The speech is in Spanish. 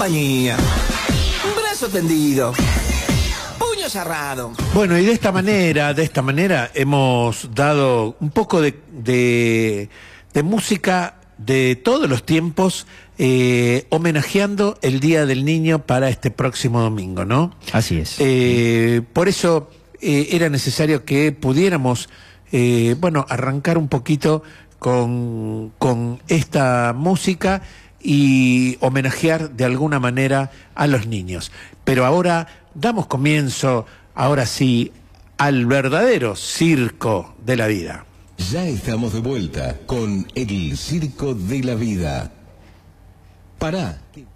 compañía. Brazo tendido. Puño cerrado. Bueno, y de esta manera hemos dado un poco de música de todos los tiempos, homenajeando el Día del Niño para este próximo domingo, ¿no? Así es. Por eso era necesario que pudiéramos, arrancar un poquito con esta música y homenajear de alguna manera a los niños. Pero ahora damos comienzo, ahora sí, al verdadero circo de la vida. Ya estamos de vuelta con el Circo de la Vida. Pará.